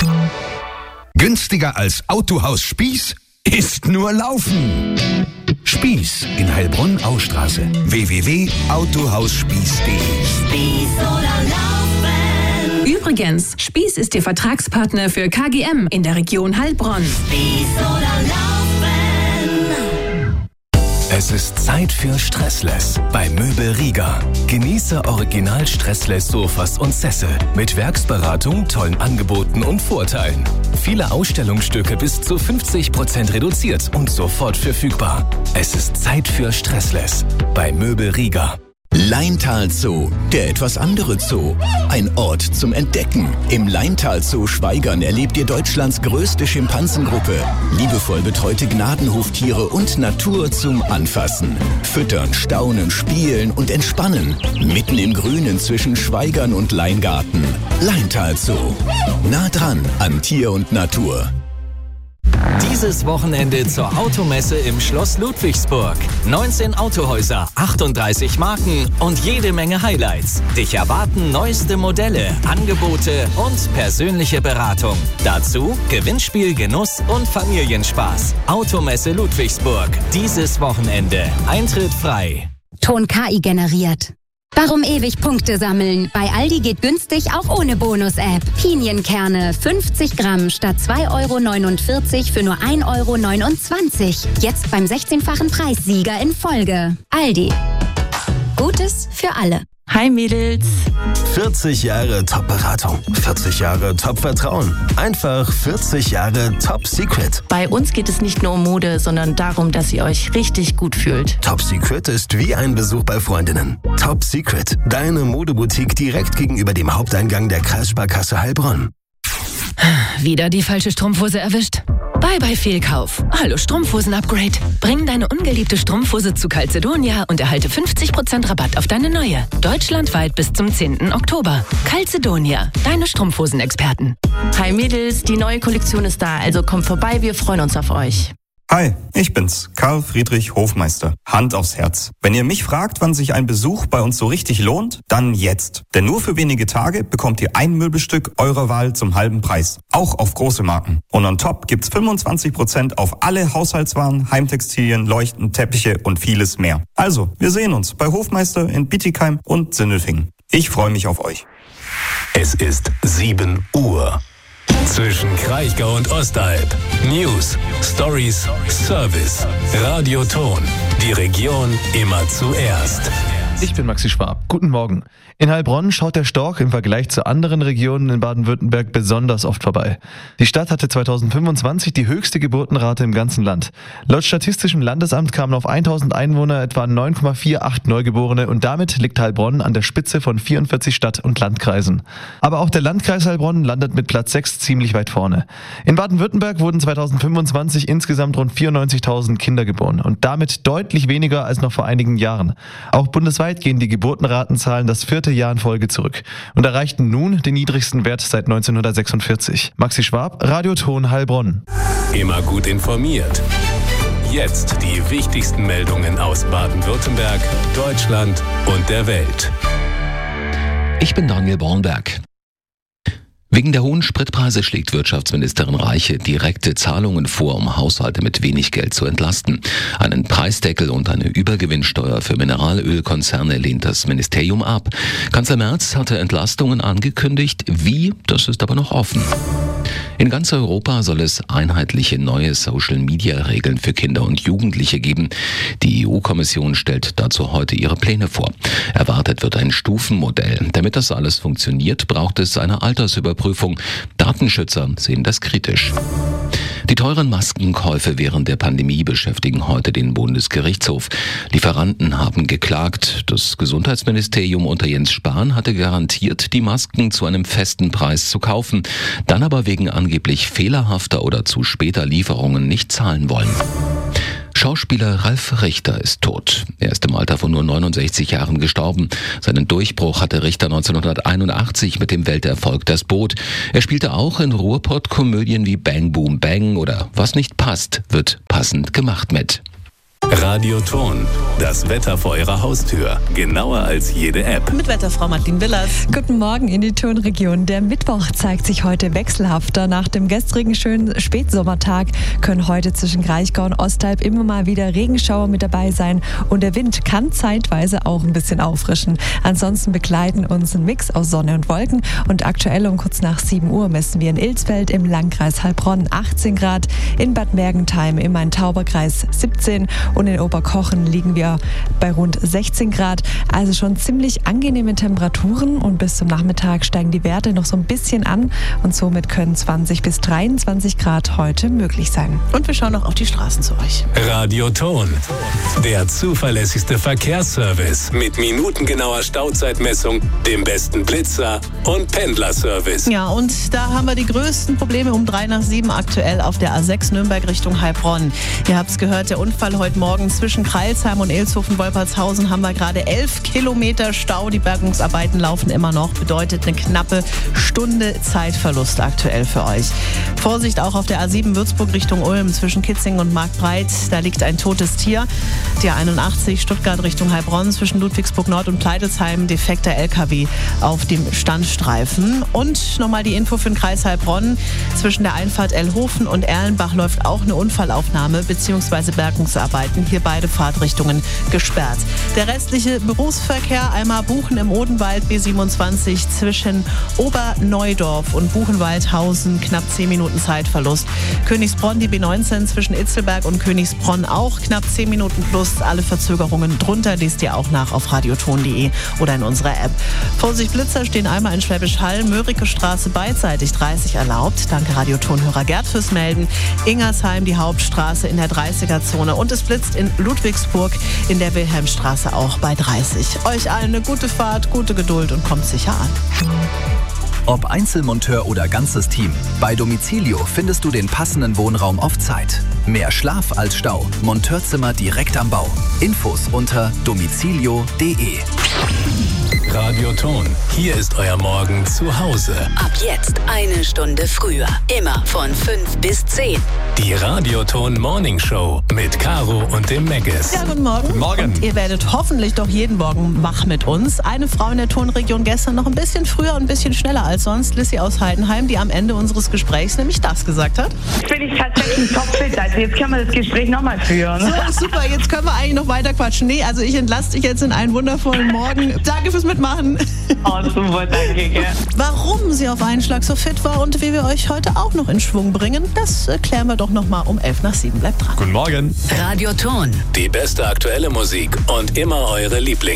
Günstiger als Autohaus Spieß ist nur Laufen. Spieß in Heilbronn-Austraße. www.autohausspieß.de. Spieß oder Laufen. Übrigens, Spieß ist Ihr Vertragspartner für KGM in der Region Heilbronn. Spieß oder Laufen. Es ist Zeit für Stressless bei Möbel Rieger. Genieße original Stressless Sofas und Sessel mit Werksberatung, tollen Angeboten und Vorteilen. Viele Ausstellungsstücke bis zu 50% reduziert und sofort verfügbar. Es ist Zeit für Stressless bei Möbel Rieger. Laintal Zoo, der etwas andere Zoo. Ein Ort zum Entdecken. Im Laintal Zoo Schwaigern erlebt ihr Deutschlands größte Schimpansengruppe. Liebevoll betreute Gnadenhoftiere und Natur zum Anfassen. Füttern, staunen, spielen und entspannen. Mitten im Grünen zwischen Schwaigern und Leingarten. Laintal Zoo. Nah dran an Tier und Natur. Dieses Wochenende zur Automesse im Schloss Ludwigsburg. 19 Autohäuser, 38 Marken und jede Menge Highlights. Dich erwarten neueste Modelle, Angebote und persönliche Beratung. Dazu Gewinnspiel, Genuss und Familienspaß. Automesse Ludwigsburg. Dieses Wochenende. Eintritt frei. Ton KI generiert. Warum ewig Punkte sammeln? Bei Aldi geht günstig auch ohne Bonus-App. Pinienkerne 50 Gramm statt 2,49 € für nur 1,29 €. Jetzt beim 16-fachen Preissieger in Folge. Aldi. Gutes für alle. Hi Mädels. 40 Jahre Top-Beratung, 40 Jahre Top-Vertrauen, einfach 40 Jahre Top-Secret. Bei uns geht es nicht nur um Mode, sondern darum, dass ihr euch richtig gut fühlt. Top-Secret ist wie ein Besuch bei Freundinnen. Top-Secret, deine Modeboutique direkt gegenüber dem Haupteingang der Kreissparkasse Heilbronn. Wieder die falsche Strumpfhose erwischt? Bye Fehlkauf. Hallo Strumpfhosen-Upgrade. Bring deine ungeliebte Strumpfhose zu Calzedonia und erhalte 50% Rabatt auf deine neue. Deutschlandweit bis zum 10. Oktober. Calzedonia, deine Strumpfhosen-Experten. Hi Mädels, die neue Kollektion ist da, also kommt vorbei, wir freuen uns auf euch. Hi, ich bin's, Karl Friedrich Hofmeister. Hand aufs Herz. Wenn ihr mich fragt, wann sich ein Besuch bei uns so richtig lohnt, dann jetzt. Denn nur für wenige Tage bekommt ihr ein Möbelstück eurer Wahl zum halben Preis. Auch auf große Marken. Und on top gibt's 25% auf alle Haushaltswaren, Heimtextilien, Leuchten, Teppiche und vieles mehr. Also, wir sehen uns bei Hofmeister in Bietigheim und Sindelfingen. Ich freue mich auf euch. Es ist 7 Uhr. Zwischen Kraichgau und Ostalb. News, Stories, Service. Radio Ton. Die Region immer zuerst. Ich bin Maxi Schwab. Guten Morgen. In Heilbronn schaut der Storch im Vergleich zu anderen Regionen in Baden-Württemberg besonders oft vorbei. Die Stadt hatte 2025 die höchste Geburtenrate im ganzen Land. Laut Statistischem Landesamt kamen auf 1000 Einwohner etwa 9,48 Neugeborene und damit liegt Heilbronn an der Spitze von 44 Stadt- und Landkreisen. Aber auch der Landkreis Heilbronn landet mit Platz 6 ziemlich weit vorne. In Baden-Württemberg wurden 2025 insgesamt rund 94.000 Kinder geboren und damit deutlich weniger als noch vor einigen Jahren. Auch bundesweit gehen die Geburtenratenzahlen das 4. Jahr in Folge zurück und erreichten nun den niedrigsten Wert seit 1946. Maxi Schwab, Radio Ton Heilbronn. Immer gut informiert. Jetzt die wichtigsten Meldungen aus Baden-Württemberg, Deutschland und der Welt. Ich bin Daniel Bornberg. Wegen der hohen Spritpreise schlägt Wirtschaftsministerin Reiche direkte Zahlungen vor, um Haushalte mit wenig Geld zu entlasten. Einen Preisdeckel und eine Übergewinnsteuer für Mineralölkonzerne lehnt das Ministerium ab. Kanzler Merz hatte Entlastungen angekündigt. Wie? Das ist aber noch offen. In ganz Europa soll es einheitliche neue Social-Media-Regeln für Kinder und Jugendliche geben. Die EU-Kommission stellt dazu heute ihre Pläne vor. Erwartet wird ein Stufenmodell. Damit das alles funktioniert, braucht es eine Altersüberprüfung. Datenschützer sehen das kritisch. Die teuren Maskenkäufe während der Pandemie beschäftigen heute den Bundesgerichtshof. Lieferanten haben geklagt. Das Gesundheitsministerium unter Jens Spahn hatte garantiert, die Masken zu einem festen Preis zu kaufen, dann aber wegen angeblich fehlerhafter oder zu später Lieferungen nicht zahlen wollen. Schauspieler Ralf Richter ist tot. Er ist im Alter von nur 69 Jahren gestorben. Seinen Durchbruch hatte Richter 1981 mit dem Welterfolg Das Boot. Er spielte auch in Ruhrpott-Komödien wie Bang Boom Bang oder Was nicht passt, wird passend gemacht mit. Radioton. Das Wetter vor Ihrer Haustür. Genauer als jede App. Mit Wetterfrau Martin Willers. Guten Morgen in die Tonregion. Der Mittwoch zeigt sich heute wechselhafter. Nach dem gestrigen schönen Spätsommertag können heute zwischen Kraichgau und Ostalb immer mal wieder Regenschauer mit dabei sein. Und der Wind kann zeitweise auch ein bisschen auffrischen. Ansonsten begleiten uns ein Mix aus Sonne und Wolken. Und aktuell um kurz nach 7 Uhr messen wir in Ilsfeld im Landkreis Heilbronn 18 Grad, in Bad Mergentheim im Main-Tauber-Kreis 17 und in Oberkochen liegen wir bei rund 16 Grad. Also schon ziemlich angenehme Temperaturen und bis zum Nachmittag steigen die Werte noch so ein bisschen an und somit können 20 bis 23 Grad heute möglich sein. Und wir schauen noch auf die Straßen zu euch. Radioton. Der zuverlässigste Verkehrsservice mit minutengenauer Stauzeitmessung, dem besten Blitzer und Pendlerservice. Ja, und da haben wir die größten Probleme um 3 nach 7 aktuell auf der A6 Nürnberg Richtung Heilbronn. Ihr habt es gehört, der Unfall heute Morgen zwischen Crailsheim und Elshofen-Wolpertshausen haben wir gerade 11 Kilometer Stau. Die Bergungsarbeiten laufen immer noch. Bedeutet eine knappe Stunde Zeitverlust aktuell für euch. Vorsicht auch auf der A7 Würzburg Richtung Ulm zwischen Kitzingen und Marktbreit. Da liegt ein totes Tier. Die A81 Stuttgart Richtung Heilbronn zwischen Ludwigsburg Nord und Pleitelsheim. Defekter LKW auf dem Standstreifen. Und nochmal die Info für den Kreis Heilbronn. Zwischen der Einfahrt Ellhofen und Erlenbach läuft auch eine Unfallaufnahme bzw. Bergungsarbeiten. Hier beide Fahrtrichtungen gesperrt. Der restliche Berufsverkehr einmal Buchen im Odenwald B27 zwischen Oberneudorf und Buchenwaldhausen knapp 10 Minuten Zeitverlust. Königsbronn die B19 zwischen Itzelberg und Königsbronn auch knapp 10 Minuten plus. Alle Verzögerungen drunter lest ihr auch nach auf radioton.de oder in unserer App. Vorsicht Blitzer stehen einmal in Schwäbisch Hall, Mörike Straße beidseitig 30 erlaubt. Danke Radiotonhörer Gerd fürs Melden. Ingersheim die Hauptstraße in der 30er-Zone und es blitzt in Ludwigsburg in der Wilhelmstraße auch bei 30. Euch allen eine gute Fahrt, gute Geduld und kommt sicher an. Ob Einzelmonteur oder ganzes Team, bei Domicilio findest du den passenden Wohnraum auf Zeit. Mehr Schlaf als Stau. Monteurzimmer direkt am Bau. Infos unter domicilio.de. Radioton. Hier ist euer Morgen zu Hause. Ab jetzt 1 Stunde früher. Immer von 5 bis 10. Die Radioton Morning Show mit Caro und dem Meggis. Ja, guten Morgen. Guten Morgen. Und ihr werdet hoffentlich doch jeden Morgen wach mit uns. Eine Frau in der Tonregion gestern noch ein bisschen früher und ein bisschen schneller als sonst. Lissy aus Heidenheim, die am Ende unseres Gesprächs nämlich das gesagt hat. Jetzt bin ich tatsächlich topfit. Also jetzt können wir das Gespräch nochmal führen. So, super. Jetzt können wir eigentlich noch weiter quatschen. Nee, also ich entlasse dich jetzt in einen wundervollen Morgen. Danke fürs Mitmachen. Oh, super, danke. Warum sie auf einen Schlag so fit war und wie wir euch heute auch noch in Schwung bringen, das klären wir doch nochmal um 11 nach 7. Bleibt dran. Guten Morgen. Radioton. Die beste aktuelle Musik und immer eure Lieblings.